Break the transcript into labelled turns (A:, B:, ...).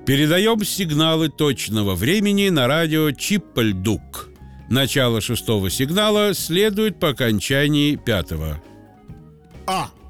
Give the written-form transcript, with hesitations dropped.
A: Передаем сигналы точного времени на радио Чиппальдук. Начало 6-го сигнала следует по окончании 5-го.
B: А.